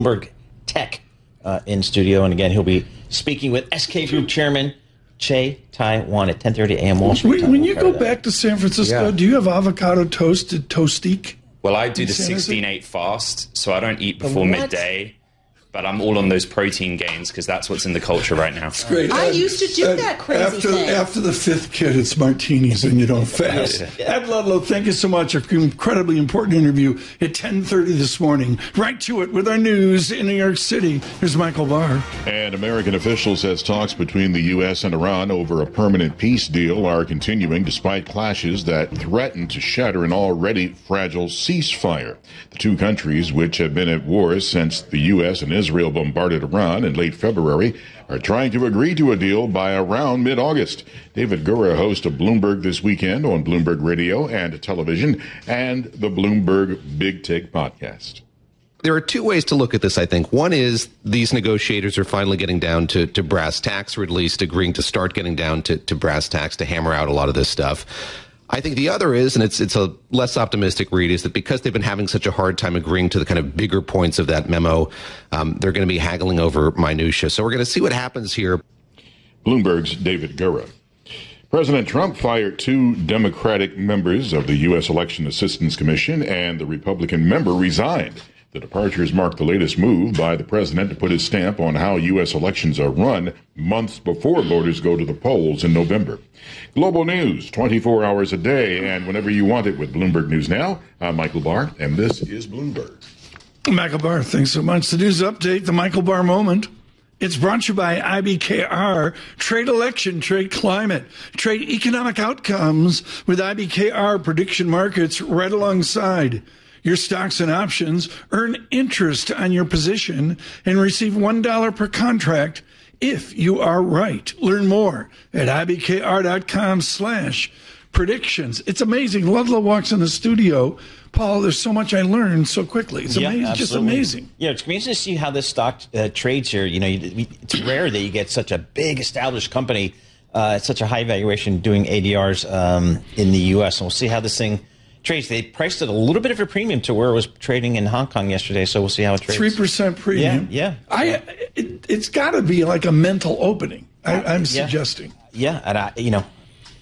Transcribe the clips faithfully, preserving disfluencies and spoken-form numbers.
Bloomberg Tech uh, in studio. And again, he'll be speaking with S K Group Chairman Che Tai-wan at ten thirty a.m. Wall Street. When, when you go back to San Francisco, Yeah. do you have avocado toasted toastique? Well, I do the San Jose? sixteen eight fast, so I don't eat before what? midday. But I'm all on those protein gains because that's what's in the culture right now. It's great. I Ed, used to do Ed, that crazy after, thing. After the fifth kid, it's martinis and you don't fast. Ed Ludlow, thank you so much. An incredibly important interview at ten thirty this morning. Right to it with our news in New York City. Here's Michael Barr. And American officials says talks between the U S and Iran over a permanent peace deal are continuing despite clashes that threaten to shatter an already fragile ceasefire. The two countries, which have been at war since the U S and Israel bombarded Iran in late February, are trying to agree to a deal by around mid-August. David Gura, host of Bloomberg This Weekend on Bloomberg Radio and Television and the Bloomberg Big Take podcast. There are two ways to look at this, I think. One is these negotiators are finally getting down to, to brass tacks, or at least agreeing to start getting down to, to brass tacks to hammer out a lot of this stuff. I think the other is, and it's it's a less optimistic read, is that because they've been having such a hard time agreeing to the kind of bigger points of that memo, um, they're going to be haggling over minutia. So we're going to see what happens here. Bloomberg's David Gura. President Trump fired two Democratic members of the U S Election Assistance Commission, and the Republican member resigned. The departures mark the latest move by the president to put his stamp on how U S elections are run months before voters go to the polls in November. Global news, twenty-four hours a day, and whenever you want it with Bloomberg News Now. I'm Michael Barr, and this is Bloomberg. Michael Barr, thanks so much. The news update, the Michael Barr moment. It's brought to you by I B K R. Trade election, trade climate, trade economic outcomes with I B K R prediction markets right alongside your stocks and options. Earn interest on your position and receive one dollar per contract if you are right. Learn more at ibkr.com slash predictions. It's amazing. Ludlow walks in the studio. Paul, there's so much I learned so quickly. It's Yeah, amazing, just absolutely. amazing. Yeah, it's amazing to see how this stock uh, trades here. You know, you, it's rare that you get such a big established company uh, at such a high valuation doing A D Rs um, in the U S. And we'll see how this thing trades. They priced it a little bit of a premium to where it was trading in Hong Kong yesterday, so we'll see how it trades. Three percent premium. Yeah, yeah. I. It, it's got to be like a mental opening. I, I'm Yeah. suggesting. Yeah, and I, you know,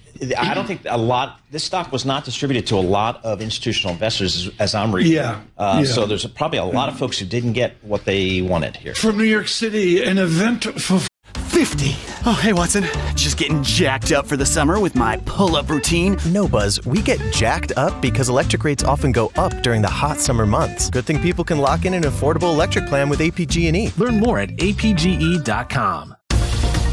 I don't think a lot. This stock was not distributed to a lot of institutional investors, as, as I'm reading. Yeah, Uh, yeah. So there's probably a lot of folks who didn't get what they wanted here. From New York City, an event for fifty. Oh, hey, Watson. Just getting jacked up for the summer with my pull-up routine. No, Buzz, we get jacked up because electric rates often go up during the hot summer months. Good thing people can lock in an affordable electric plan with A P G and E. Learn more at A P G E dot com.